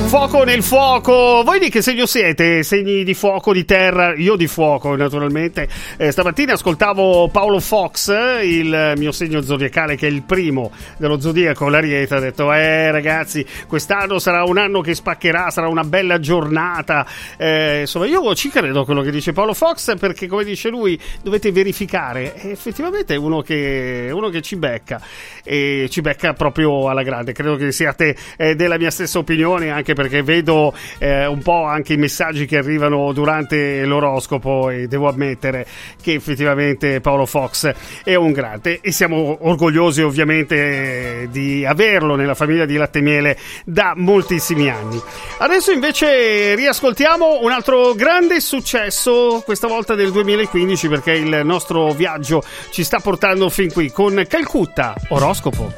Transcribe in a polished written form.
Fuoco nel fuoco. Voi di che segno siete? Segni di fuoco, di terra? Io di fuoco, naturalmente. Stamattina ascoltavo Paolo Fox, il mio segno zodiacale, che è il primo dello zodiaco, l'Ariete. Ha detto: ragazzi, quest'anno sarà un anno che spaccherà, sarà una bella giornata. Insomma, io ci credo a quello che dice Paolo Fox, perché, come dice lui, dovete verificare. Effettivamente è uno che ci becca, e ci becca proprio alla grande. Credo che siate della mia stessa opinione, anche perché vedo un po' anche i messaggi che arrivano durante l'oroscopo, e devo ammettere che effettivamente Paolo Fox è un grande, e siamo orgogliosi ovviamente di averlo nella famiglia di Latte e Miele da moltissimi anni. Adesso invece riascoltiamo un altro grande successo, questa volta del 2015, perché il nostro viaggio ci sta portando fin qui con Calcutta Oroscopo.